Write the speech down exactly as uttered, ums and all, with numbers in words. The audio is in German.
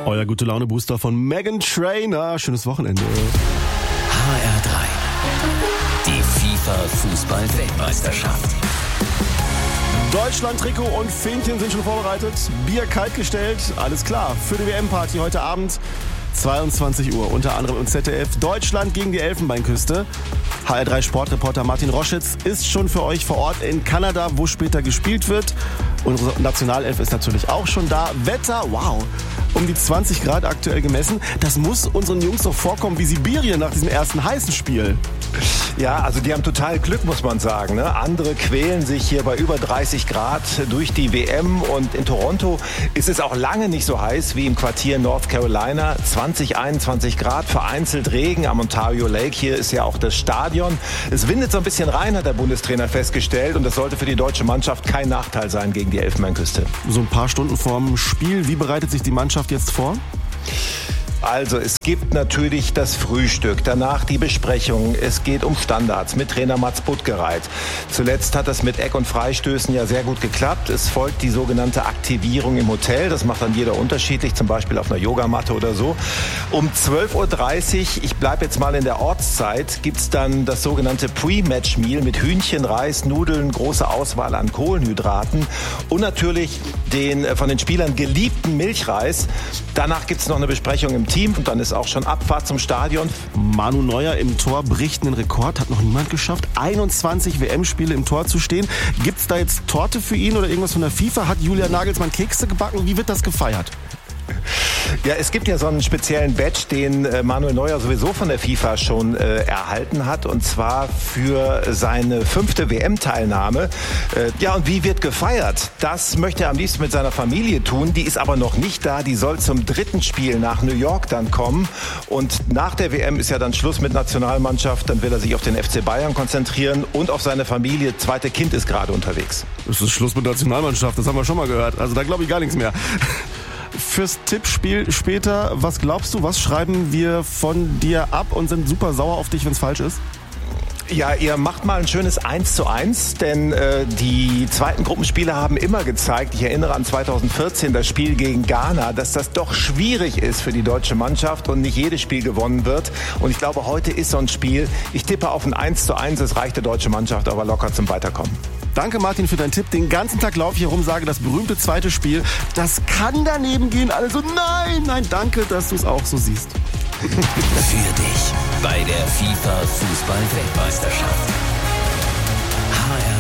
Euer Gute-Laune-Booster von Meghan Trainor. Schönes Wochenende. H R drei. Die FIFA-Fußball-Weltmeisterschaft. Deutschland-Trikot und Fähnchen sind schon vorbereitet. Bier kalt gestellt. Alles klar. Für die W M-Party heute Abend zweiundzwanzig Uhr. Unter anderem im Z D F. Deutschland gegen die Elfenbeinküste. H R drei Sportreporter Martin Roschitz ist schon für euch vor Ort in Kanada, wo später gespielt wird. Unsere Nationalelf ist natürlich auch schon da. Wetter, wow, um die zwanzig Grad aktuell gemessen. Das muss unseren Jungs doch vorkommen wie Sibirien nach diesem ersten heißen Spiel. Ja, also die haben total Glück, muss man sagen. Ne? Andere quälen sich hier bei über dreißig Grad durch die W M. Und in Toronto ist es auch lange nicht so heiß wie im Quartier North Carolina. zwanzig, einundzwanzig Grad, vereinzelt Regen am Ontario Lake. Hier ist ja auch das Stadion. Es windet so ein bisschen rein, hat der Bundestrainer festgestellt. Und das sollte für die deutsche Mannschaft kein Nachteil sein gegen die Elfenbeinküste. So ein paar Stunden vorm Spiel. Wie bereitet sich die Mannschaft jetzt vor? Also es gibt natürlich das Frühstück, danach die Besprechung. Es geht um Standards mit Trainer Mats Buttgereit. Zuletzt hat das mit Eck- und Freistößen ja sehr gut geklappt. Es folgt die sogenannte Aktivierung im Hotel. Das macht dann jeder unterschiedlich, zum Beispiel auf einer Yogamatte oder so. Um zwölf Uhr dreißig, ich bleibe jetzt mal in der Ortszeit, gibt's dann das sogenannte Pre-Match-Meal mit Hühnchen, Reis, Nudeln, große Auswahl an Kohlenhydraten und natürlich den von den Spielern geliebten Milchreis. Danach gibt's noch eine Besprechung im Team und dann ist auch schon Abfahrt zum Stadion. Manu Neuer im Tor bricht einen Rekord, hat noch niemand geschafft. einundzwanzig W M-Spiele im Tor zu stehen. Gibt's da jetzt Torte für ihn oder irgendwas von der FIFA? Hat Julian Nagelsmann Kekse gebacken? Wie wird das gefeiert? Ja, es gibt ja so einen speziellen Badge, den äh, Manuel Neuer sowieso von der FIFA schon äh, erhalten hat, und zwar für seine fünfte W M-Teilnahme. Äh, ja, und wie wird gefeiert? Das möchte er am liebsten mit seiner Familie tun. Die ist aber noch nicht da. Die soll zum dritten Spiel nach New York dann kommen. Und nach der W M ist ja dann Schluss mit Nationalmannschaft. Dann will er sich auf den F C Bayern konzentrieren und auf seine Familie. Zweite Kind ist gerade unterwegs. Es ist Schluss mit Nationalmannschaft, das haben wir schon mal gehört. Also da glaube ich gar nichts mehr. Fürs Tippspiel später, was glaubst du, was schreiben wir von dir ab und sind super sauer auf dich, wenn es falsch ist? Ja, ihr macht mal ein schönes eins zu eins, denn äh, die zweiten Gruppenspiele haben immer gezeigt, ich erinnere an zweitausendvierzehn, das Spiel gegen Ghana, dass das doch schwierig ist für die deutsche Mannschaft und nicht jedes Spiel gewonnen wird. Und ich glaube, heute ist so ein Spiel. Ich tippe auf ein eins zu eins, es reicht der deutsche Mannschaft aber locker zum Weiterkommen. Danke Martin für deinen Tipp. Den ganzen Tag laufe ich hier rum, sage das berühmte zweite Spiel, das kann daneben gehen. Alle so, nein, nein, danke, dass du es auch so siehst. Für dich bei der FIFA-Fußball-Weltmeisterschaft. H R